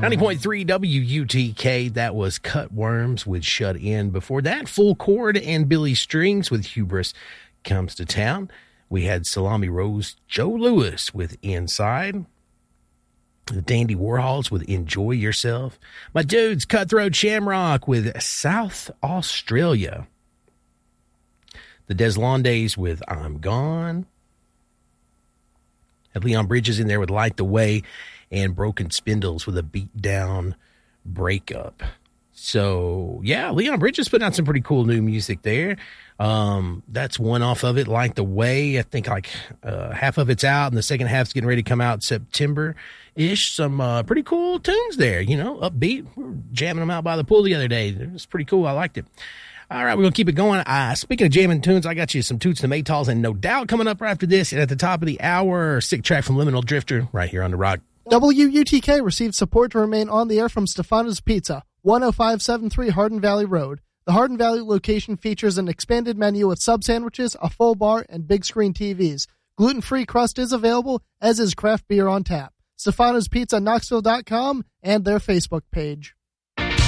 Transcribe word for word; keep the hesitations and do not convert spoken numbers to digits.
ninety point three W U T K, that was Cut Worms with Shut In. Before that, Full Chord and Billy Strings with Hubris Comes to Town. We had Salami Rose, Joe Lewis with Inside. The Dandy Warhols with Enjoy Yourself. My dudes, Cutthroat Shamrock with South Australia. The Deslandes with I'm Gone. Had Leon Bridges in there with Light the Way, and Broken Spindles with a Beat Down Breakup. So, yeah, Leon Bridges putting out some pretty cool new music there. Um, that's one off of it, Light the Way. I think like uh, half of it's out, and the second half's getting ready to come out September-ish. Some uh, pretty cool tunes there, you know, upbeat. We were jamming them out by the pool the other day. It was pretty cool. I liked it. All right, we're going to keep it going. Uh, speaking of jamming tunes, I got you some Toots and Maytals and No Doubt coming up after this. And at the top of the hour, sick track from Liminal Drifter right here on The Rock. W U T K received support to remain on the air from Stefano's Pizza, one oh five seven three Hardin Valley Road. The Hardin Valley location features an expanded menu with sub sandwiches, a full bar, and big screen T Vs. Gluten-free crust is available, as is craft beer on tap. Stefano's Pizza Knoxville dot com and their Facebook page.